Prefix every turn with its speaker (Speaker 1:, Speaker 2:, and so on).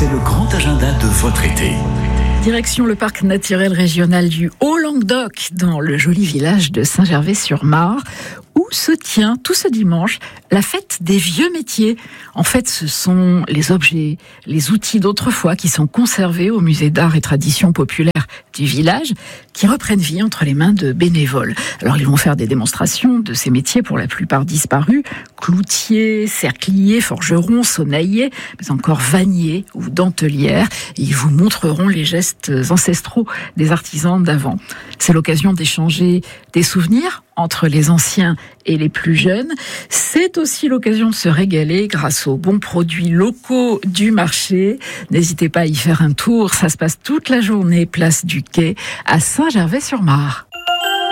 Speaker 1: c'est le grand agenda de votre été.
Speaker 2: Direction le parc naturel régional du Haut-Languedoc, dans le joli village de Saint-Gervais-sur-Marne, où se tient tout ce dimanche la fête des vieux métiers. En fait, ce sont les objets, les outils d'autrefois qui sont conservés au musée d'art et tradition populaire du village, qui reprennent vie entre les mains de bénévoles. Alors, ils vont faire des démonstrations de ces métiers pour la plupart disparus: cloutiers, cercliers, forgerons, sonnailliers, mais encore vanniers ou dentelières. Et ils vous montreront les gestes ancestraux des artisans d'avant. C'est l'occasion d'échanger des souvenirs entre les anciens et les plus jeunes. C'est aussi l'occasion de se régaler grâce aux bons produits locaux du marché. N'hésitez pas à y faire un tour. Ça se passe toute la journée, place du Quai, à Saint-Gervais-sur-Marne.